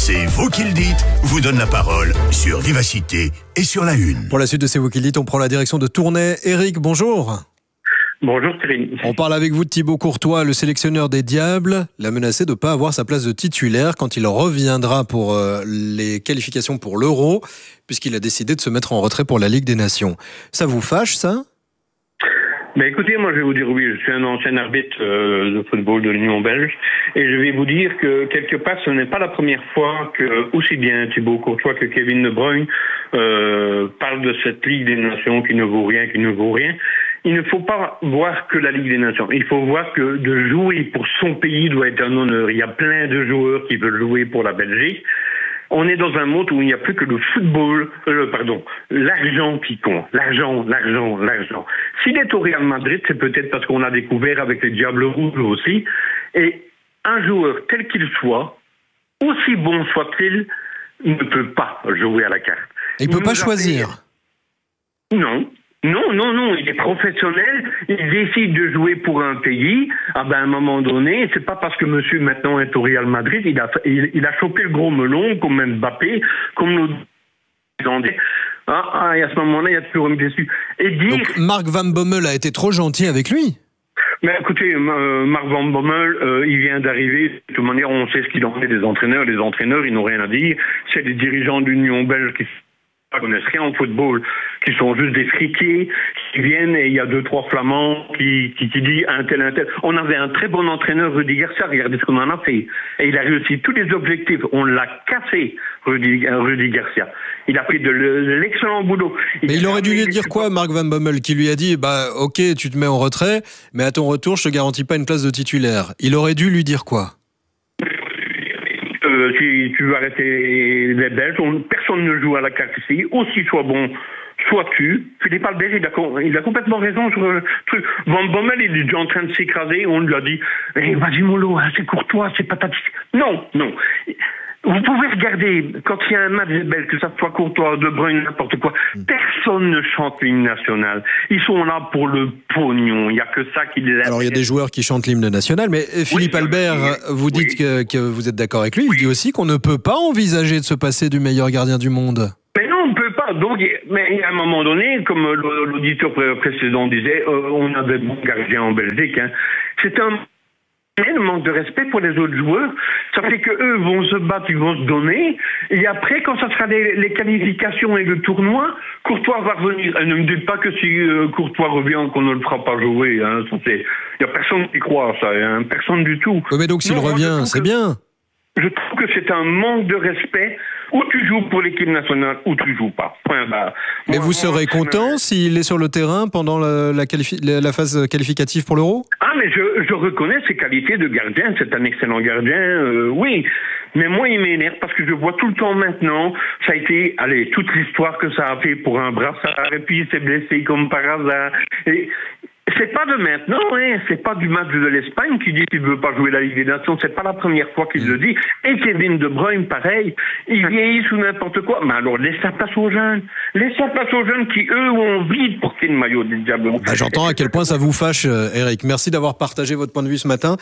C'est vous qui le dites, vous donne la parole sur Vivacité et sur La Une. Pour la suite de C'est vous qui le dites, on prend la direction de Tournai. Eric, bonjour. Bonjour Thierry. On parle avec vous de Thibaut Courtois, le sélectionneur des Diables, l'a menacé de ne pas avoir sa place de titulaire quand il reviendra pour les qualifications pour l'Euro, puisqu'il a décidé de se mettre en retrait pour la Ligue des Nations. Ça vous fâche, ça ? Ben écoutez, moi je vais vous dire oui, je suis un ancien arbitre de football de l'Union belge et je vais vous dire que quelque part ce n'est pas la première fois que aussi bien Thibaut Courtois que Kevin De Bruyne parlent de cette Ligue des Nations qui ne vaut rien, Il ne faut pas voir que la Ligue des Nations. Il faut voir que de jouer pour son pays doit être un honneur. Il y a plein de joueurs qui veulent jouer pour la Belgique. On est dans un monde où il n'y a plus que le football, l'argent qui compte. L'argent. S'il est au Real Madrid, c'est peut-être parce qu'on a découvert avec les Diables Rouges aussi. Et un joueur tel qu'il soit, aussi bon soit-il, ne peut pas jouer à la carte. Il ne peut pas choisir. Non, il est professionnel, il décide de jouer pour un pays. À un moment donné, c'est pas parce que monsieur maintenant est au Real Madrid, il a chopé le gros melon, comme Mbappé, comme nos et à ce moment-là, il y a toujours une blessure. Donc Mark Van Bommel a été trop gentil avec lui. Mais écoutez, Mark Van Bommel, il vient d'arriver. De toute manière, on sait ce qu'il en est des entraîneurs. Les entraîneurs, ils n'ont rien à dire. C'est les dirigeants de l'Union belge qui connaissent rien en football, qui sont juste des friqués, qui viennent et il y a 2-3 flamands qui disent un tel. On avait un très bon entraîneur, Rudy Garcia, regardez ce qu'on en a fait. Et il a réussi tous les objectifs. On l'a cassé, Rudy Garcia. Il a fait de l'excellent boulot. Mais il aurait dû lui dire quoi, Mark Van Bommel, qui lui a dit, ok, tu te mets en retrait, mais à ton retour, je te garantis pas une place de titulaire. Il aurait dû lui dire quoi? Si tu veux arrêter les Belges, personne ne joue à la carte ici, aussi soit bon, soit tu. Philippe Albert, il a complètement raison sur le truc. Van Bommel, il est déjà en train de s'écraser, on lui a dit vas-y mollo, c'est Courtois, c'est patati. Non. Vous pouvez regarder, quand il y a un match des Belges, que ça soit Courtois, De Bruyne, n'importe quoi, personne ne chante l'hymne national. Ils sont là pour le pognon. Il n'y a que ça qui les... Alors il y a des joueurs qui chantent l'hymne national, mais Philippe Albert, vous dites que vous êtes d'accord avec lui. Il dit aussi qu'on ne peut pas envisager de se passer du meilleur gardien du monde. Mais non, on ne peut pas. Donc, mais à un moment donné, comme l'auditeur précédent disait, on a de bons gardiens en Belgique. C'est un manque de respect pour les autres joueurs. Ça fait qu'eux vont se battre, ils vont se donner. Et après, quand ça sera les qualifications et le tournoi, Courtois va revenir. Et ne me dites pas que si Courtois revient, qu'on ne le fera pas jouer. Il n'y a personne qui croit à ça. Personne du tout. Mais donc s'il revient, c'est bien. Je trouve que c'est un manque de respect. Ou tu joues pour l'équipe nationale, ou tu joues pas. Mais vous serez content s'il est sur le terrain pendant la phase qualificative pour l'Euro? Mais je reconnais ses qualités de gardien. C'est un excellent gardien, oui. Mais moi, il m'énerve parce que je vois tout le temps maintenant, ça a été, toute l'histoire que ça a fait pour un brassard, et puis il s'est blessé comme par hasard. Et c'est pas de maintenant, c'est pas du match de l'Espagne qui dit qu'il veut pas jouer la Ligue des Nations, c'est pas la première fois qu'il le dit. Et Kevin De Bruyne, pareil, il vieillit sous n'importe quoi. Mais alors, laisse la place aux jeunes. Laisse la place aux jeunes qui, eux, ont envie de porter le maillot des Diables. J'entends à quel point ça vous fâche, Eric. Merci d'avoir partagé votre point de vue ce matin.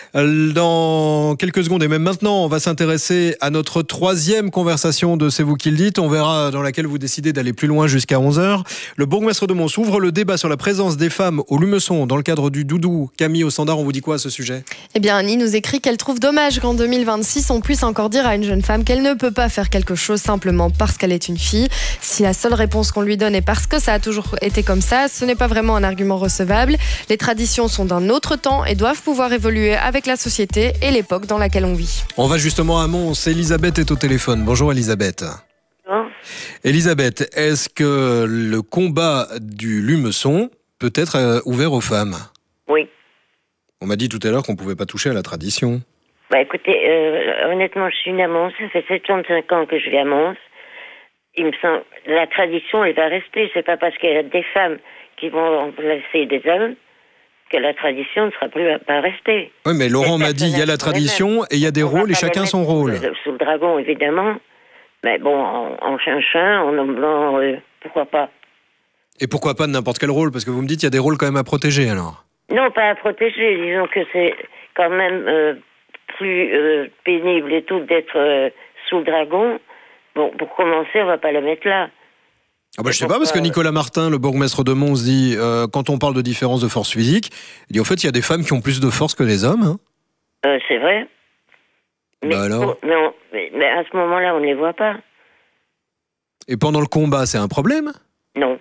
Dans quelques secondes, et même maintenant, on va s'intéresser à notre troisième conversation de C'est vous qui le dites. On verra dans laquelle vous décidez d'aller plus loin jusqu'à 11h. Le bourgmestre de Mons ouvre le débat sur la présence des femmes au Lumeçon dans le cadre du Doudou. Camille au standard, on vous dit quoi à ce sujet? Eh bien, Annie nous écrit qu'elle trouve dommage qu'en 2026, on puisse encore dire à une jeune femme qu'elle ne peut pas faire quelque chose simplement parce qu'elle est une fille. Si la seule réponse qu'on lui donne est parce que ça a toujours été comme ça, ce n'est pas vraiment un argument recevable. Les traditions sont d'un autre temps et doivent pouvoir évoluer avec la société et l'époque dans laquelle on vit. On va justement à Mons. Elisabeth est au téléphone. Bonjour Elisabeth. Bonjour. Elisabeth, est-ce que le combat du Lumeçon peut être ouvert aux femmes? Oui. On m'a dit tout à l'heure qu'on ne pouvait pas toucher à la tradition. Écoutez, honnêtement, je suis née à Mons, ça fait 75 ans que je vis à Mons. Il me semble, la tradition, elle va rester. C'est pas parce qu'il y a des femmes qui vont remplacer des hommes que la tradition ne sera plus pas rester. Oui, mais Laurent m'a dit, il y a la tradition et il y a des rôles et chacun son rôle. Sous le dragon, évidemment. Mais bon, en chien, en homme blanc, pourquoi pas? Et pourquoi pas de n'importe quel rôle? Parce que vous me dites qu'il y a des rôles quand même à protéger, alors. Non, pas à protéger. Disons que c'est quand même plus pénible et tout d'être sous le dragon, bon, pour commencer, on va pas la mettre là. Ah bah je sais pas, parce que Nicolas Martin, le bourgmestre de Mons, dit quand on parle de différence de force physique, il dit en fait il y a des femmes qui ont plus de force que les hommes. Hein. C'est vrai. Mais, bah alors mais à ce moment-là, on ne les voit pas. Et pendant le combat, c'est un problème? Non.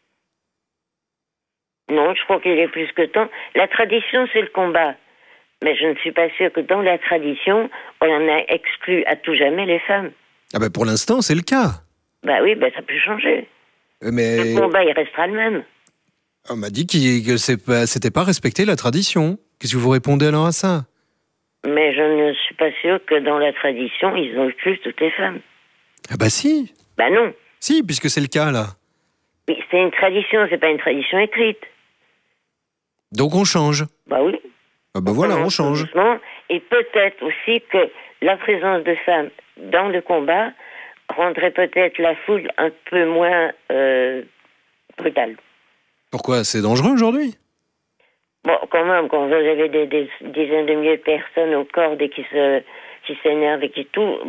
Non, je crois qu'il est plus que temps. La tradition, c'est le combat. Mais je ne suis pas sûre que dans la tradition, on en a exclu à tout jamais les femmes. Ah bah pour l'instant, c'est le cas. Bah oui, bah ça peut changer. Mais... Le combat, il restera le même. On m'a dit que c'était pas respecter la tradition. Qu'est-ce que vous répondez alors à ça? Mais je ne suis pas sûre que dans la tradition, ils ont exclu toutes les femmes. Ah bah si. Bah non. Si, puisque c'est le cas là. Mais c'est une tradition, c'est pas une tradition écrite. Donc on change. Bah oui. Ah bah voilà, on change. Doucement. Et peut-être aussi que la présence de femmes dans le combat rendrait peut-être la foule un peu moins brutale. Pourquoi? C'est dangereux aujourd'hui? Bon, quand même, quand vous avez des dizaines de milliers de personnes au corps et qui s'énervent et qui tout...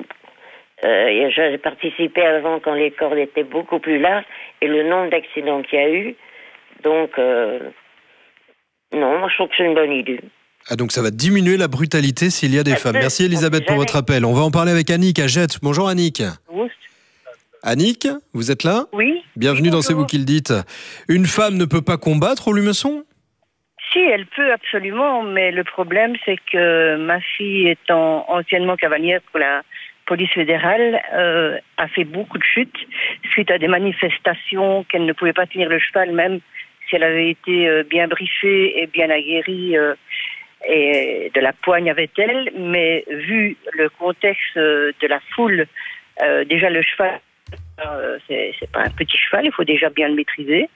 j'ai participé avant quand les cordes étaient beaucoup plus larges et le nombre d'accidents qu'il y a eu. Donc, non, moi je trouve que c'est une bonne idée. Ah, donc ça va diminuer la brutalité s'il y a des femmes. Merci Elisabeth pour votre appel. On va en parler avec Annick à Jette. Bonjour Annick. Annick, vous êtes là? Oui. Bienvenue dans C'est vous qui le dites. Une femme ne peut pas combattre au Lumeçon? Si, elle peut absolument, mais le problème c'est que ma fille étant anciennement cavalière pour la police fédérale a fait beaucoup de chutes suite à des manifestations qu'elle ne pouvait pas tenir le cheval même si elle avait été bien briefée et bien aguerrie et de la poigne avec elle, mais vu le contexte de la foule, déjà le cheval, c'est pas un petit cheval, il faut déjà bien le maîtriser.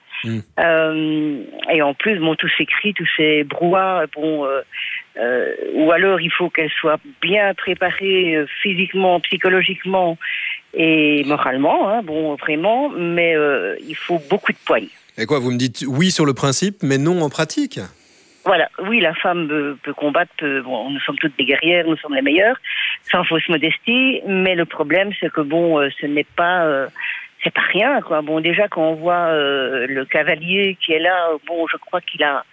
Et en plus, bon, tous ces cris, tous ces brouhahs, bon, ou alors il faut qu'elle soit bien préparée physiquement, psychologiquement et moralement, hein, bon, vraiment, mais il faut beaucoup de poigne. Et quoi, vous me dites oui sur le principe, mais non en pratique? Voilà, oui, la femme peut combattre, bon, nous sommes toutes des guerrières, nous sommes les meilleures, sans fausse modestie, mais le problème, c'est que bon, ce n'est pas... c'est pas rien, quoi. Bon, déjà, quand on voit le cavalier qui est là, bon, je crois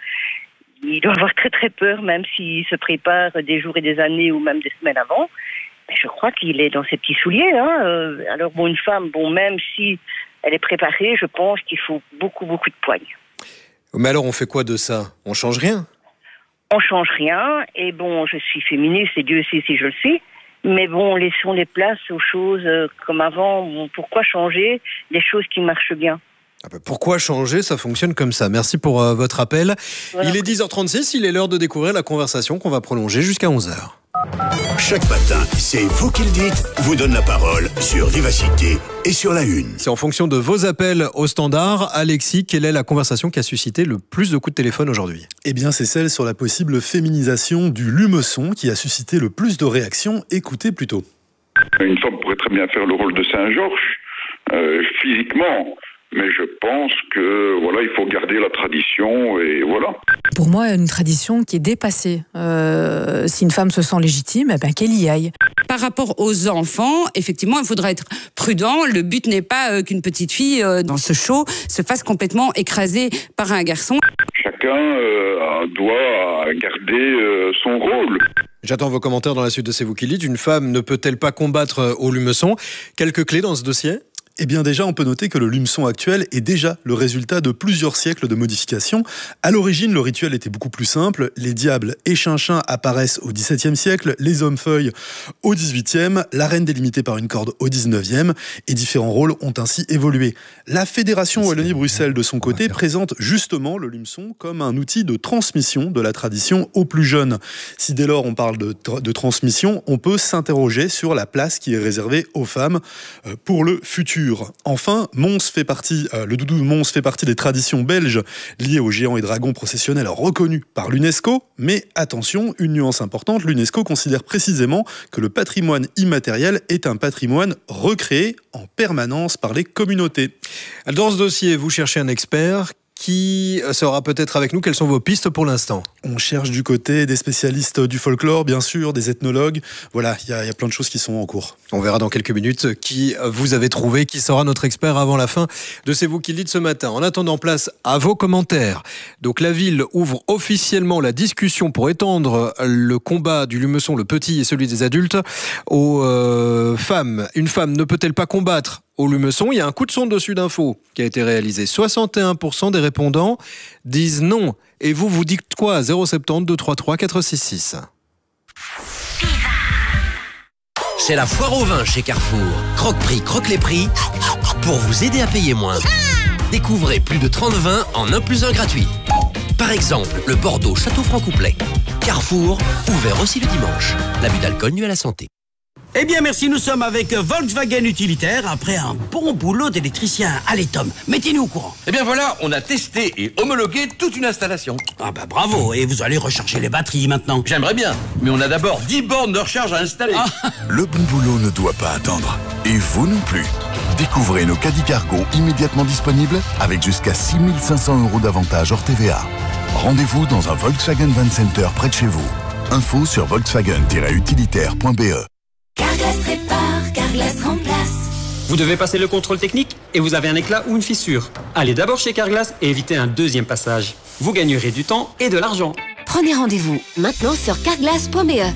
il doit avoir très très peur, même s'il se prépare des jours et des années ou même des semaines avant. Mais je crois qu'il est dans ses petits souliers, hein. Alors, bon, une femme, bon, même si elle est préparée, je pense qu'il faut beaucoup, beaucoup de poigne. Mais alors, on fait quoi de ça? On change rien? On change rien, et bon, je suis féministe, et Dieu sait si je le suis. Mais bon, laissons les places aux choses comme avant. Bon, pourquoi changer des choses qui marchent bien? Ah bah pourquoi changer? Ça fonctionne comme ça. Merci pour votre appel. Voilà. Il est 10h36, il est l'heure de découvrir la conversation qu'on va prolonger jusqu'à 11h. Chaque matin, c'est vous qui le dites, vous donne la parole sur Vivacité et sur la Une. C'est en fonction de vos appels au standard. Alexis, quelle est la conversation qui a suscité le plus de coups de téléphone aujourd'hui? Eh bien, c'est celle sur la possible féminisation du Lumeçon qui a suscité le plus de réactions. Écoutez plutôt. Une femme pourrait très bien faire le rôle de Saint-Georges, physiquement. Mais je pense que voilà, il faut garder la tradition et voilà. Pour moi, une tradition qui est dépassée. Si une femme se sent légitime, eh ben, qu'elle y aille. Par rapport aux enfants, effectivement, il faudra être prudent. Le but n'est pas qu'une petite fille dans ce show se fasse complètement écraser par un garçon. Chacun doit garder son rôle. J'attends vos commentaires dans la suite de C'est vous qui le dites. Une femme ne peut-elle pas combattre au Lumeçon? Quelques clés dans ce dossier? Eh bien déjà, on peut noter que le Lumeçon actuel est déjà le résultat de plusieurs siècles de modifications. À l'origine, le rituel était beaucoup plus simple. Les diables et Chinchin apparaissent au XVIIe siècle, les hommes-feuilles au XVIIIe, la reine délimitée par une corde au XIXe, et différents rôles ont ainsi évolué. La Fédération Wallonie-Bruxelles, de son côté, présente justement le Lumeçon comme un outil de transmission de la tradition aux plus jeunes. Si dès lors on parle de transmission, on peut s'interroger sur la place qui est réservée aux femmes pour le futur. Enfin, le doudou de Mons fait partie des traditions belges liées aux géants et dragons processionnels reconnus par l'UNESCO. Mais attention, une nuance importante, l'UNESCO considère précisément que le patrimoine immatériel est un patrimoine recréé en permanence par les communautés. Dans ce dossier, vous cherchez un expert. qui sera peut-être avec nous. Quelles sont vos pistes pour l'instant? On cherche du côté des spécialistes du folklore, bien sûr, des ethnologues. Voilà, il y a plein de choses qui sont en cours. On verra dans quelques minutes qui vous avez trouvé, qui sera notre expert avant la fin de C'est vous qui le dites ce matin. En attendant, place à vos commentaires. Donc la ville ouvre officiellement la discussion pour étendre le combat du lumeçon, le petit et celui des adultes, aux femmes. Une femme ne peut-elle pas combattre au lumeçon? Il y a un coup de sonde dessus d'info qui a été réalisé. 61% des répondants disent non. Et vous dites quoi? 070 233 466. C'est la foire au vin chez Carrefour. Croque-prix, croque les prix pour vous aider à payer moins. Découvrez plus de 30 vins en 1 + 1 gratuit. Par exemple, le Bordeaux Château Franc-Couplet. Carrefour, ouvert aussi le dimanche. L'abus d'alcool nuit à la santé. Eh bien merci, nous sommes avec Volkswagen Utilitaire après un bon boulot d'électricien. Allez Tom, mettez-nous au courant. Eh bien voilà, on a testé et homologué toute une installation. Ah bah bravo, et vous allez recharger les batteries maintenant. J'aimerais bien, mais on a d'abord 10 bornes de recharge à installer. Le bon boulot ne doit pas attendre. Et vous non plus. Découvrez nos caddies cargo immédiatement disponibles avec jusqu'à 6 500 € d'avantage hors TVA. Rendez-vous dans un Volkswagen Van Center près de chez vous. Info sur volkswagen-utilitaire.be. Carglass répare, Carglass remplace. Vous devez passer le contrôle technique et vous avez un éclat ou une fissure. Allez d'abord chez Carglass et évitez un deuxième passage. Vous gagnerez du temps et de l'argent. Prenez rendez-vous maintenant sur carglass.be.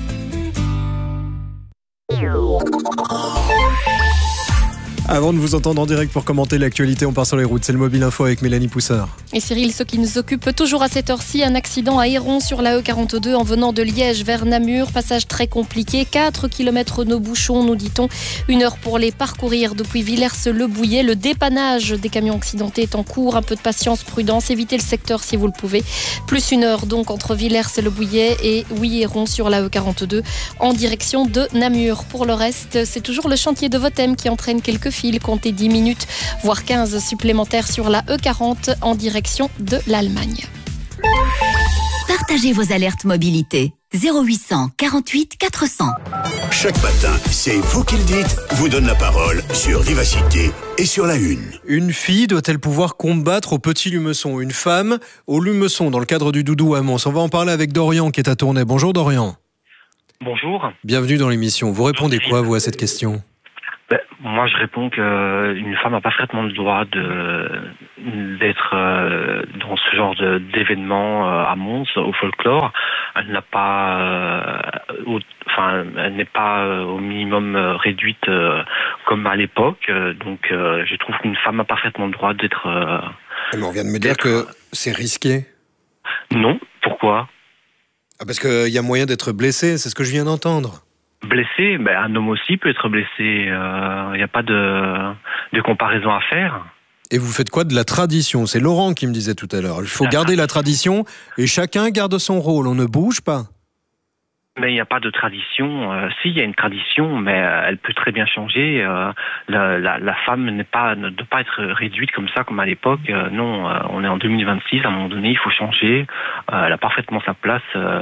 Avant de vous entendre en direct pour commenter l'actualité, on part sur les routes. C'est le Mobile Info avec Mélanie Poussard. Et Cyril, ce qui nous occupe toujours à cette heure-ci, un accident à Héron sur la E42 en venant de Liège vers Namur. Passage très compliqué, 4 km nos bouchons, nous dit-on. 1 heure pour les parcourir depuis Villers-le-Bouillet. Le dépannage des camions accidentés est en cours. Un peu de patience, prudence, évitez le secteur si vous le pouvez. Plus 1 heure donc entre Villers-le-Bouillet et Héron sur la E42 en direction de Namur. Pour le reste, c'est toujours le chantier de Votem qui entraîne quelques files. Comptez 10 minutes, voire 15 supplémentaires sur la E40 en direction de l'Allemagne. Partagez vos alertes mobilité. 0800 48 400. Chaque matin, C'est vous qui le dites, vous donne la parole sur Vivacité et sur la Une. Une fille doit-elle pouvoir combattre au petit lumeçon? Une femme au lumeçon dans le cadre du Doudou à Mons. On va en parler avec Dorian qui est à Tournai. Bonjour Dorian. Bonjour. Bienvenue dans l'émission. Vous répondez quoi vous à cette question? Moi, je réponds qu'une femme n'a pas parfaitement le droit d'être dans ce genre d'événement à Mons, au folklore. Elle n'a pas, elle n'est pas au minimum réduite comme à l'époque. Donc, je trouve qu'une femme a parfaitement le droit d'être. Mais on vient de me dire que c'est risqué. Non. Pourquoi? Parce qu'il y a moyen d'être blessé. C'est ce que je viens d'entendre. Blessé, un homme aussi peut être blessé. Il n'y a pas de comparaison à faire. Et vous faites quoi de la tradition? C'est Laurent qui me disait tout à l'heure. Il faut garder la tradition et chacun garde son rôle. On ne bouge pas. Mais il n'y a pas de tradition. Si, il y a une tradition, mais elle peut très bien changer. La femme ne doit pas être réduite comme ça, comme à l'époque. Non, on est en 2026. À un moment donné, il faut changer. Elle a parfaitement sa place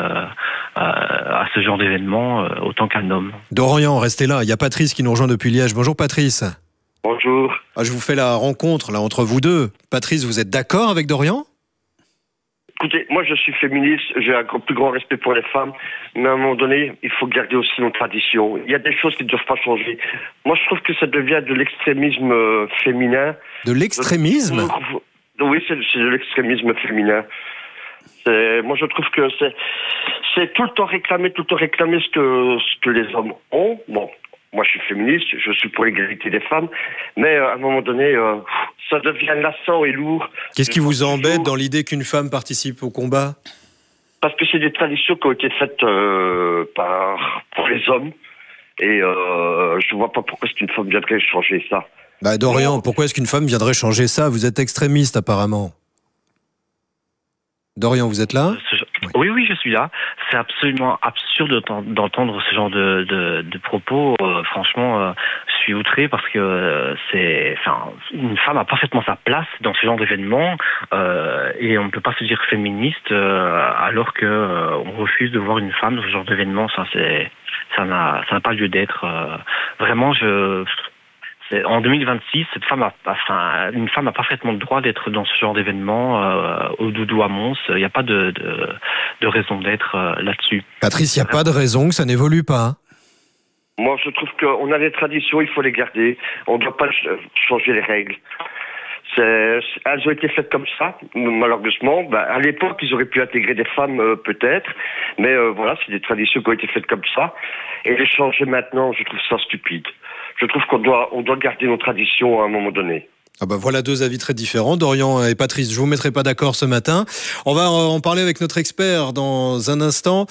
à ce genre d'événement, autant qu'un homme. Dorian, restez là. Il y a Patrice qui nous rejoint depuis Liège. Bonjour Patrice. Bonjour. Je vous fais la rencontre là entre vous deux. Patrice, vous êtes d'accord avec Dorian? Écoutez, moi je suis féministe, j'ai un plus grand respect pour les femmes, mais à un moment donné, il faut garder aussi nos traditions. Il y a des choses qui ne doivent pas changer. Moi je trouve que ça devient de l'extrémisme féminin. De l'extrémisme? Oui, c'est de l'extrémisme féminin. Moi je trouve que c'est tout le temps réclamer ce que les hommes ont. Bon, moi je suis féministe, je suis pour l'égalité des femmes, mais à un moment donné, ça devient lassant et lourd. Qu'est-ce qui vous embête dans l'idée qu'une femme participe au combat? Parce que c'est des traditions qui ont été faites pour les hommes, et je vois pas pourquoi est-ce qu'une femme viendrait changer ça. Dorian, pourquoi est-ce qu'une femme viendrait changer ça? Vous êtes extrémiste apparemment. Dorian, vous êtes là? Oui, je suis là. C'est absolument absurde d'entendre ce genre de propos. Franchement, je suis outré parce que une femme a parfaitement sa place dans ce genre d'événement et on ne peut pas se dire féministe alors que on refuse de voir une femme dans ce genre d'événement. Ça n'a pas lieu d'être. Vraiment, En 2026, une femme a parfaitement le droit d'être dans ce genre d'événement au Doudou à Mons. Il n'y a pas de raison d'être là-dessus. Patrice, il n'y a pas de raison que ça n'évolue pas. Moi, je trouve qu'on a des traditions, il faut les garder. On ne doit pas changer les règles. Elles ont été faites comme ça, malheureusement. À l'époque, ils auraient pu intégrer des femmes, peut-être. Mais voilà, c'est des traditions qui ont été faites comme ça. Et les changer maintenant, je trouve ça stupide. Je trouve qu'on doit garder nos traditions à un moment donné. Ah bah voilà deux avis très différents, Dorian et Patrice. Je vous mettrai pas d'accord ce matin. On va en parler avec notre expert dans un instant.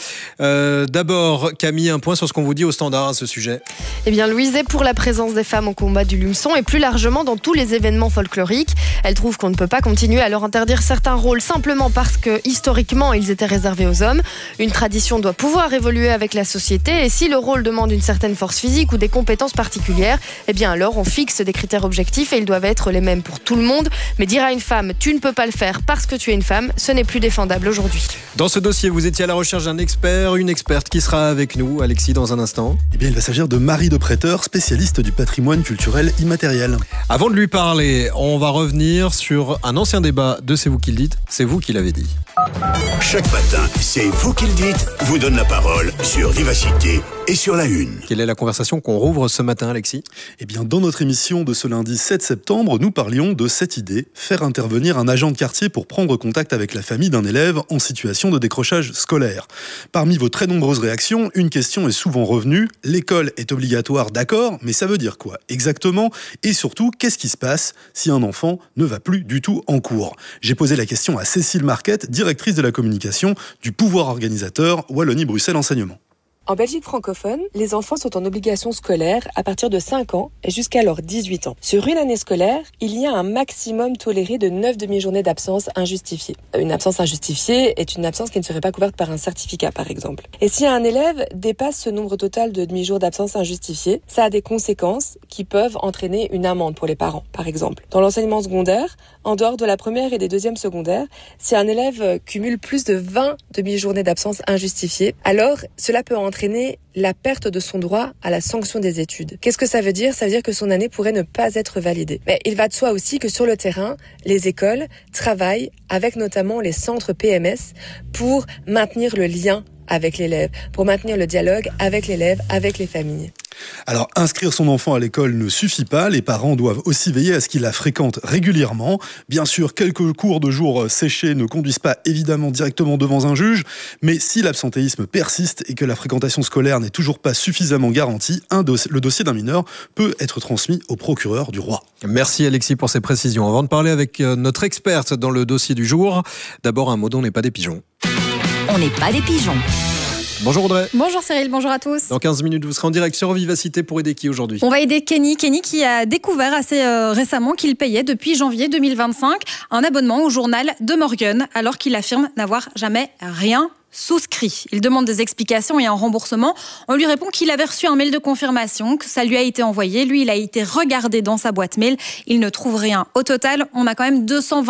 D'abord, Camille, un point sur ce qu'on vous dit au standard à ce sujet. Eh bien, Louise est pour la présence des femmes au combat du Lumeçon et plus largement dans tous les événements folkloriques. Elle trouve qu'on ne peut pas continuer à leur interdire certains rôles simplement parce que, historiquement, ils étaient réservés aux hommes. Une tradition doit pouvoir évoluer avec la société et si le rôle demande une certaine force physique ou des compétences particulières, eh bien alors on fixe des critères objectifs et ils doivent être les mêmes pour tout le monde. Mais dire à une femme, tu ne peux pas le faire parce que tu es une femme, ce n'est plus défendable aujourd'hui. Dans ce dossier, vous étiez à la recherche d'un expert, une experte qui sera avec nous, Alexis, dans un instant. Eh bien, il va s'agir de Marie de Préteur, spécialiste du patrimoine culturel immatériel. Avant de lui parler, on va revenir sur un ancien débat de C'est vous qui le dites, c'est vous qui l'avez dit. Chaque matin, C'est vous qui le dites, vous donne la parole sur Vivacité et sur La Une. Quelle est la conversation qu'on rouvre ce matin, Alexis ? Eh bien, dans notre émission de ce lundi 7 septembre, nous parlions de cette idée, faire intervenir un agent de quartier pour prendre contact avec la famille d'un élève en situation de décrochage scolaire. Parmi vos très nombreuses réactions, une question est souvent revenue. L'école est obligatoire, d'accord, mais ça veut dire quoi exactement ? Et surtout, qu'est-ce qui se passe si un enfant ne va plus du tout en cours ? J'ai posé la question à Cécile Marquette, directrice de la communication du pouvoir organisateur Wallonie-Bruxelles Enseignement. En Belgique francophone, les enfants sont en obligation scolaire à partir de 5 ans et jusqu'à leurs 18 ans. Sur une année scolaire, il y a un maximum toléré de 9 demi-journées d'absence injustifiée. Une absence injustifiée est une absence qui ne serait pas couverte par un certificat, par exemple. Et si un élève dépasse ce nombre total de demi-jours d'absence injustifiée, ça a des conséquences qui peuvent entraîner une amende pour les parents, par exemple. Dans l'enseignement secondaire, en dehors de la première et des deuxièmes secondaires, si un élève cumule plus de 20 demi-journées d'absence injustifiée, alors cela peut entraîner la perte de son droit à la sanction des études. Qu'est-ce que ça veut dire ? Ça veut dire que son année pourrait ne pas être validée. Mais il va de soi aussi que sur le terrain, les écoles travaillent avec notamment les centres PMS pour maintenir le lien avec l'élève, pour maintenir le dialogue avec l'élève, avec les familles. Alors, inscrire son enfant à l'école ne suffit pas. Les parents doivent aussi veiller à ce qu'il la fréquente régulièrement. Bien sûr, quelques cours de jour séchés ne conduisent pas évidemment directement devant un juge. Mais si l'absentéisme persiste et que la fréquentation scolaire n'est toujours pas suffisamment garantie, le dossier d'un mineur peut être transmis au procureur du roi. Merci Alexis pour ces précisions. Avant de parler avec notre experte dans le dossier du jour, d'abord un mot dont on n'est pas des pigeons. On n'est pas des pigeons. Bonjour Audrey. Bonjour Cyril, bonjour à tous. Dans 15 minutes, vous serez en direct sur Vivacité pour aider qui aujourd'hui ? On va aider Kenny qui a découvert assez récemment qu'il payait depuis janvier 2025 un abonnement au journal de Morgan alors qu'il affirme n'avoir jamais rien souscrit. Il demande des explications et un remboursement. On lui répond qu'il avait reçu un mail de confirmation, que ça lui a été envoyé. Lui, il a été regardé dans sa boîte mail. Il ne trouve rien. Au total, on a quand même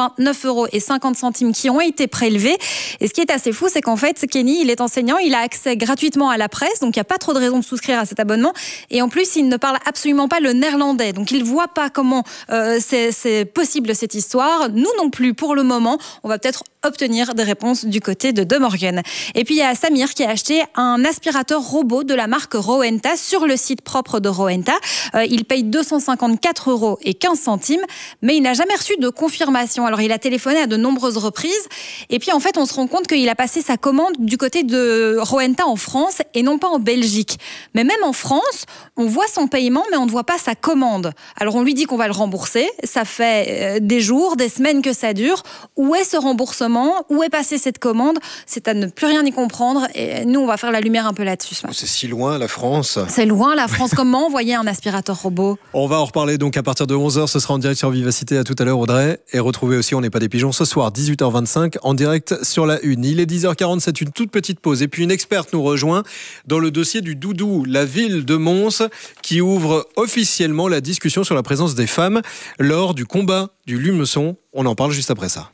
229,50 € qui ont été prélevés. Et ce qui est assez fou, c'est qu'en fait, Kenny, il est enseignant, il a accès gratuitement à la presse, donc il n'y a pas trop de raison de souscrire à cet abonnement. Et en plus, il ne parle absolument pas le néerlandais. Donc il ne voit pas comment c'est possible cette histoire. Nous non plus, pour le moment. On va peut-être obtenir des réponses du côté de Morgan. Et puis il y a Samir qui a acheté un aspirateur robot de la marque Rowenta sur le site propre de Rowenta. Il paye 254,15 €, mais il n'a jamais reçu de confirmation. Alors il a téléphoné à de nombreuses reprises et puis en fait on se rend compte qu'il a passé sa commande du côté de Rowenta en France et non pas en Belgique. Mais même en France, on voit son paiement mais on ne voit pas sa commande. Alors on lui dit qu'on va le rembourser, ça fait des jours, des semaines que ça dure. Où est ce remboursement ? Où est passée cette commande ? C'est à ne plus rien y comprendre et nous on va faire la lumière un peu là-dessus. C'est si loin la France. C'est loin la France. Comment envoyer un aspirateur robot ? On va en reparler donc à partir de 11h. Ce sera en direct sur Vivacité. À tout à l'heure Audrey. Et retrouvez aussi On n'est pas des pigeons ce soir 18h25 en direct sur La Une. Il est 10h47, une toute petite pause. Et puis une experte nous rejoint dans le dossier du Doudou, la ville de Mons qui ouvre officiellement la discussion sur la présence des femmes lors du combat du Lumeçon. On en parle juste après ça.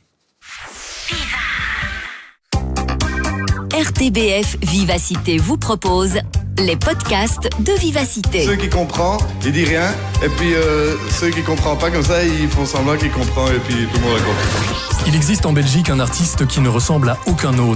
RTBF Vivacité vous propose les podcasts de Vivacité. Ceux qui comprennent, ils disent rien. Et puis ceux qui ne comprennent pas comme ça, ils font semblant qu'ils comprennent et puis tout le monde a compris. Il existe en Belgique un artiste qui ne ressemble à aucun autre.